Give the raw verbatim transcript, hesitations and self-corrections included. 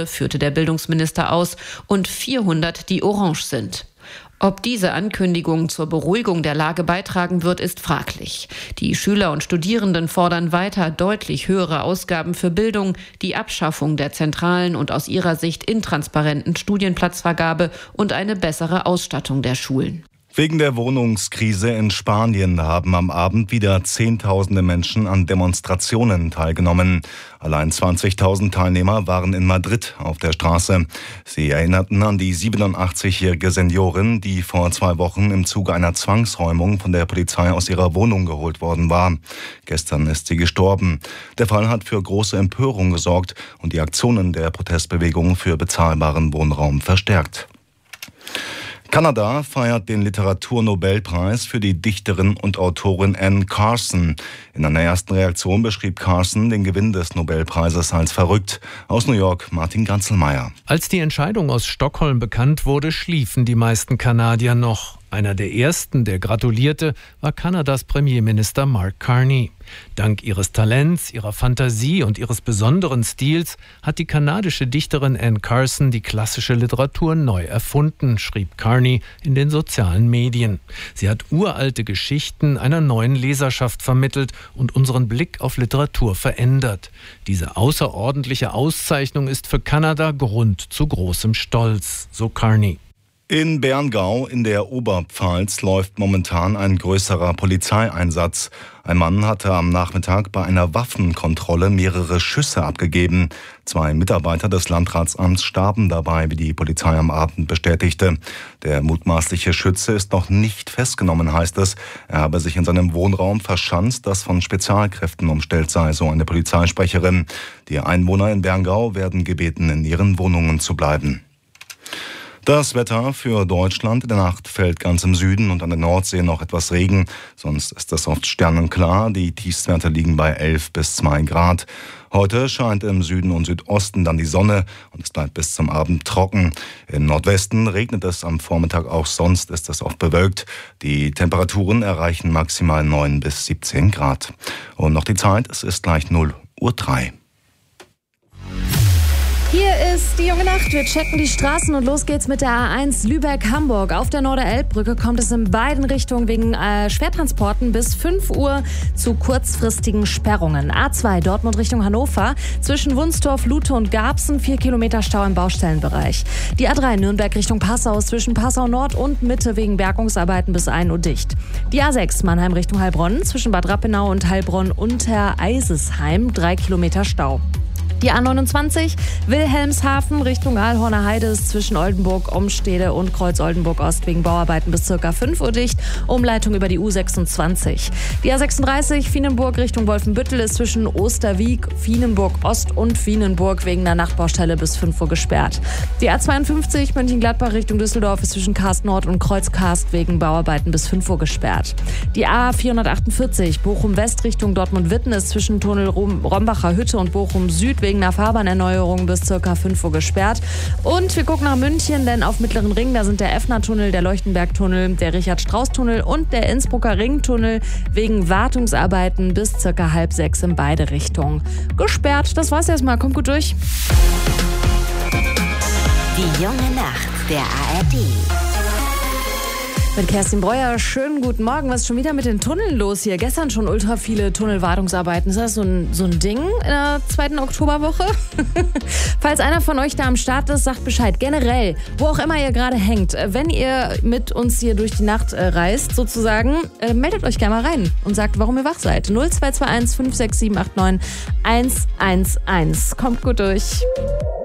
Schule, führte der Bildungsminister aus, und vierhundert, die orange sind. Ob diese Ankündigung zur Beruhigung der Lage beitragen wird, ist fraglich. Die Schüler und Studierenden fordern weiter deutlich höhere Ausgaben für Bildung, die Abschaffung der zentralen und aus ihrer Sicht intransparenten Studienplatzvergabe und eine bessere Ausstattung der Schulen. Wegen der Wohnungskrise in Spanien haben am Abend wieder Zehntausende Menschen an Demonstrationen teilgenommen. Allein zwanzigtausend Teilnehmer waren in Madrid auf der Straße. Sie erinnerten an die siebenundachtzig-jährige Seniorin, die vor zwei Wochen im Zuge einer Zwangsräumung von der Polizei aus ihrer Wohnung geholt worden war. Gestern ist sie gestorben. Der Fall hat für große Empörung gesorgt und die Aktionen der Protestbewegung für bezahlbaren Wohnraum verstärkt. Kanada feiert den Literaturnobelpreis für die Dichterin und Autorin Anne Carson. In einer ersten Reaktion beschrieb Carson den Gewinn des Nobelpreises als verrückt. Aus New York, Martin Ganzelmeier. Als die Entscheidung aus Stockholm bekannt wurde, schliefen die meisten Kanadier noch. Einer der ersten, der gratulierte, war Kanadas Premierminister Mark Carney. Dank ihres Talents, ihrer Fantasie und ihres besonderen Stils hat die kanadische Dichterin Anne Carson die klassische Literatur neu erfunden, schrieb Carney in den sozialen Medien. Sie hat uralte Geschichten einer neuen Leserschaft vermittelt und unseren Blick auf Literatur verändert. Diese außerordentliche Auszeichnung ist für Kanada Grund zu großem Stolz, so Carney. In Berngau in der Oberpfalz läuft momentan ein größerer Polizeieinsatz. Ein Mann hatte am Nachmittag bei einer Waffenkontrolle mehrere Schüsse abgegeben. Zwei Mitarbeiter des Landratsamts starben dabei, wie die Polizei am Abend bestätigte. Der mutmaßliche Schütze ist noch nicht festgenommen, heißt es. Er habe sich in seinem Wohnraum verschanzt, das von Spezialkräften umstellt sei, so eine Polizeisprecherin. Die Einwohner in Berngau werden gebeten, in ihren Wohnungen zu bleiben. Das Wetter für Deutschland: In der Nacht fällt ganz im Süden und an der Nordsee noch etwas Regen. Sonst ist es oft sternenklar. Die Tiefstwerte liegen bei elf bis zwei Grad. Heute scheint im Süden und Südosten dann die Sonne und es bleibt bis zum Abend trocken. Im Nordwesten regnet es am Vormittag auch, sonst ist es oft bewölkt. Die Temperaturen erreichen maximal neun bis siebzehn Grad. Und noch die Zeit: Es ist gleich null Uhr drei. Hier ist die junge Nacht. Wir checken die Straßen und los geht's mit der A eins Lübeck-Hamburg. Auf der Norder-Elb-Brücke kommt es in beiden Richtungen wegen äh, Schwertransporten bis fünf Uhr zu kurzfristigen Sperrungen. A zwei Dortmund Richtung Hannover zwischen Wunstorf, Lute und Garbsen, vier Kilometer Stau im Baustellenbereich. Die A drei Nürnberg Richtung Passau zwischen Passau Nord und Mitte wegen Bergungsarbeiten bis ein Uhr dicht. Die A sechs Mannheim Richtung Heilbronn zwischen Bad Rappenau und Heilbronn unter Eisesheim, drei Kilometer Stau. Die A neunundzwanzig Wilhelmshaven Richtung Aalhorner Heide ist zwischen Oldenburg, Omstede und Kreuz-Oldenburg-Ost wegen Bauarbeiten bis ca. fünf Uhr dicht. Umleitung über die U sechsundzwanzig. Die A sechsunddreißig Fienenburg Richtung Wolfenbüttel ist zwischen Osterwiek, Fienenburg-Ost und Fienenburg wegen der Nachtbaustelle bis fünf Uhr gesperrt. Die A zweiundfünfzig Mönchengladbach Richtung Düsseldorf ist zwischen Karst Nord und Kreuz-Karst wegen Bauarbeiten bis fünf Uhr gesperrt. Die A vierhundertachtundvierzig Bochum-West Richtung Dortmund-Witten ist zwischen Tunnel Rombacher Hütte und Bochum-Süd wegen einer Fahrbahnerneuerung bis ca. fünf Uhr gesperrt. Und wir gucken nach München, denn auf Mittleren Ring, da sind der Effner-Tunnel, der Leuchtenberg-Tunnel, der Richard-Strauß-Tunnel und der Innsbrucker Ring-Tunnel wegen Wartungsarbeiten bis ca. halb sechs in beide Richtungen gesperrt. Das war's erstmal. Kommt gut durch. Die junge Nacht der A R D. Mit Kerstin Breuer, schönen guten Morgen. Was ist schon wieder mit den Tunneln los hier? Gestern schon ultra viele Tunnelwartungsarbeiten. Ist das so ein, so ein Ding in der zweiten Oktoberwoche? Falls einer von euch da am Start ist, sagt Bescheid. Generell, wo auch immer ihr gerade hängt, wenn ihr mit uns hier durch die Nacht äh, reist, sozusagen, äh, meldet euch gerne mal rein und sagt, warum ihr wach seid. null zwei zwei eins fünf sechs sieben acht neun eins eins eins. Kommt gut durch.